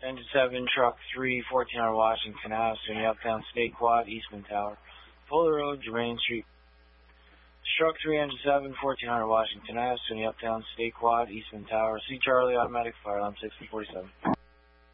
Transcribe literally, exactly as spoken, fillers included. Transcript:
Engine seven, Truck three, fourteen hundred Washington Ave, SUNY Uptown State Quad, Eastman Tower. Fuller Road, Germain Street. Truck three, Engine seven, fourteen hundred Washington Ave, SUNY Uptown State Quad, Eastman Tower. C Charlie, automatic, fire alarm sixty forty-seven.